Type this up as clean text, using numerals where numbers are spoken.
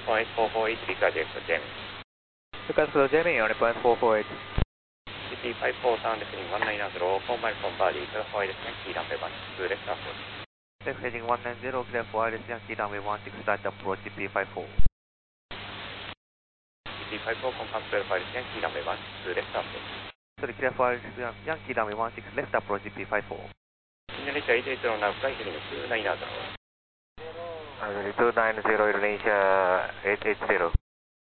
point 448, request for Jamie. Request for Jamie on point 448. CT 543, descending 190, 4 miles from Bali, clear for Iris Yankee, runway 16, left approach. Left heading 190, clear for Iris Yankee, runway 16, right approach, CP54. CT54, confirm clear for Iris Yankee, runway 16, left approach. Sorry, clear for Iris Yankee, runway 16, left approach, CP54. Indonesia 880, now flight heading 290. 290, Indonesia 880.